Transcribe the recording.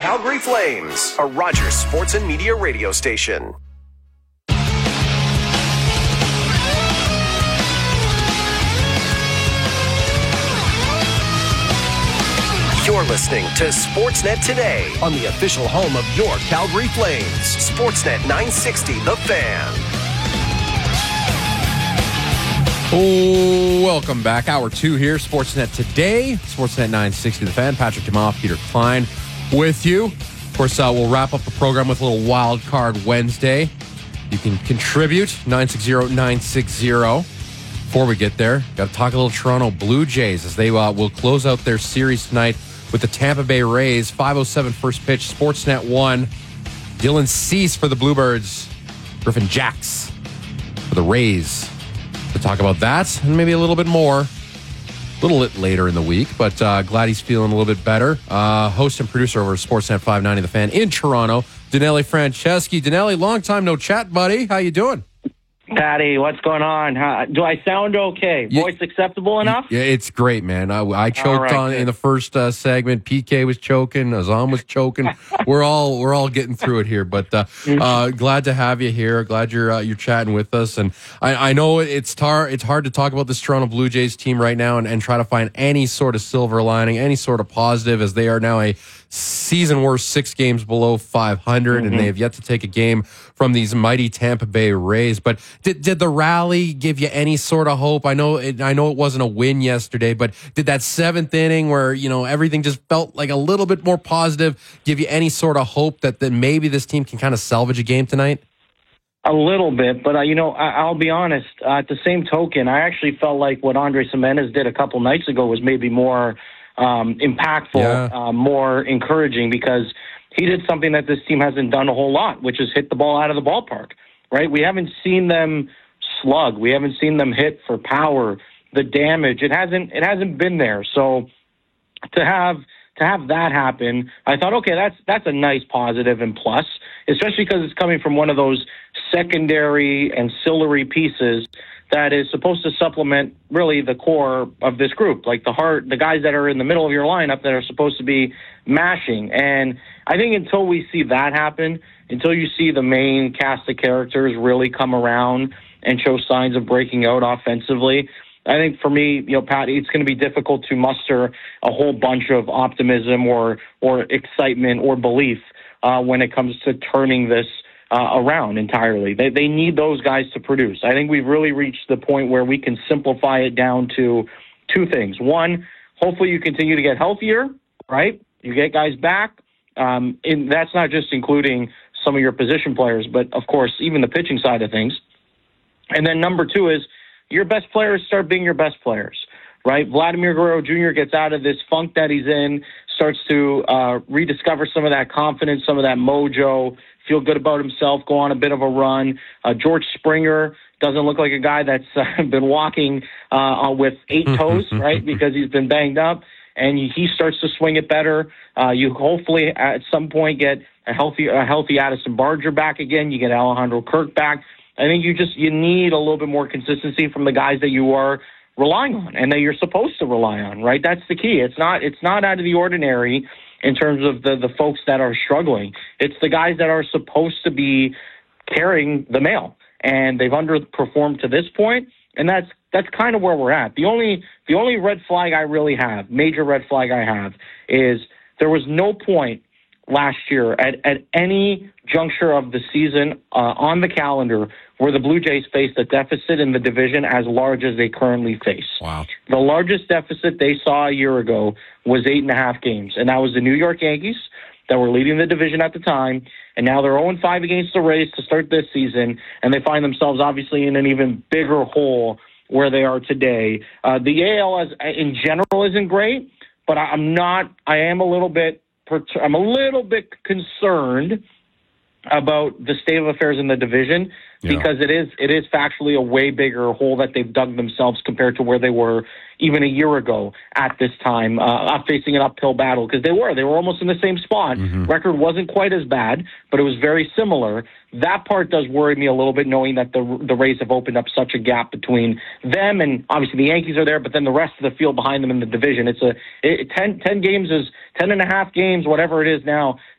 Calgary Flames, a Rogers Sports and Media radio station. You're listening to Sportsnet Today on the official home of your Calgary Flames. Sportsnet 960, The Fan. Oh, welcome back. Hour 2 here, Sportsnet Today. Sportsnet 960, The Fan. Patrick Demoff, Peter Klein with you. Of course, we'll wrap up the program with a little Wild Card Wednesday. You can contribute, 960-960. Before we get there, got to talk a little Toronto Blue Jays as they will close out their series tonight with the Tampa Bay Rays. 5:07 first pitch, Sportsnet 1. Dylan Cease for the Bluebirds. Griffin Jacks for the Rays. To talk about that and maybe a little bit more a little bit later in the week, but glad he's feeling a little bit better. Host and producer over at Sportsnet 590 The Fan in Toronto, Danelli Franceschi. Danelli, long time no chat, buddy. How you doing? Patty, what's going on? Do I sound okay? Voice acceptable enough? Yeah, it's great, man. I choked in the first segment. PK was choking. Azam was choking. we're all getting through it here, but glad to have you here. Glad you're chatting with us. And I know it's hard to talk about this Toronto Blue Jays team right now and try to find any sort of silver lining, any sort of positive, as they are now a season worst 6 games below 500, and they have yet to take a game from these mighty Tampa Bay Rays. But did the rally give you any sort of hope? I know it wasn't a win yesterday, but did that 7th inning where everything just felt like a little bit more positive give you any sort of hope that maybe this team can kind of salvage a game tonight? A little bit, but I'll be honest. At the same token, I actually felt like what Andrés Giménez did a couple nights ago was maybe more impactful, more encouraging, because he did something that this team hasn't done a whole lot, which is hit the ball out of the ballpark, right? We haven't seen them slug. We haven't seen them hit for power. The damage, it hasn't been there. So to have that happen, I thought, okay, that's a nice positive and plus, especially because it's coming from one of those secondary ancillary pieces that is supposed to supplement really the core of this group, like the guys that are in the middle of your lineup that are supposed to be mashing. And I think until we see that happen, until you see the main cast of characters really come around and show signs of breaking out offensively, I think for me, Pat, it's going to be difficult to muster a whole bunch of optimism or excitement or belief when it comes to turning this around entirely. They need those guys to produce. I think we've really reached the point where we can simplify it down to 2 things. One, hopefully you continue to get healthier, right? You get guys back. And that's not just including some of your position players, but of course, even the pitching side of things. And then number 2 is your best players start being your best players, right? Vladimir Guerrero Jr. gets out of this funk that he's in, starts to rediscover some of that confidence, some of that mojo, feel good about himself, go on a bit of a run. George Springer doesn't look like a guy that's been walking with 8 toes, right, because he's been banged up, and he starts to swing it better. You hopefully at some point get a healthy Addison Barger back again. You get Alejandro Kirk back. I think you need a little bit more consistency from the guys that you are relying on and that you're supposed to rely on, right? That's the key. It's not out of the ordinary in terms of the folks that are struggling. It's the guys that are supposed to be carrying the mail, and they've underperformed to this point, and that's kind of where we're at. The only red flag I really have, major red flag I have, is there was no point last year at any juncture of the season on the calendar where the Blue Jays faced a deficit in the division as large as they currently face. Wow. The largest deficit they saw a year ago was 8.5 games, and that was the New York Yankees that were leading the division at the time, and now they're 0-5 against the Rays to start this season, and they find themselves obviously in an even bigger hole where they are today. The AL in general isn't great, but I'm a little bit concerned about the state of affairs in the division, because it is factually a way bigger hole that they've dug themselves compared to where they were even a year ago at this time, facing an uphill battle, because they were almost in the same spot. Record wasn't quite as bad, but it was very similar. That part does worry me a little bit, knowing that the Rays have opened up such a gap between them, and obviously the Yankees are there, but then the rest of the field behind them in the division. 10 games is 10.5 games, whatever it is now.